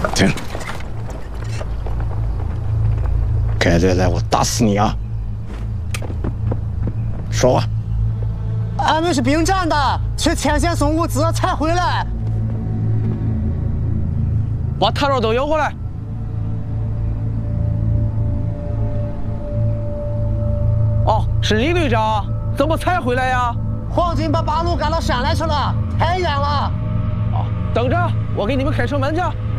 停！敢再来，我打死你啊！说啊！ 俺们是兵站的，去前线送物资才回来。 把套路都邮过来。哦，是李队长，怎么才回来呀？ 皇军把八路赶到山来去了，太远了。 哦，等着，我给你们开城门去。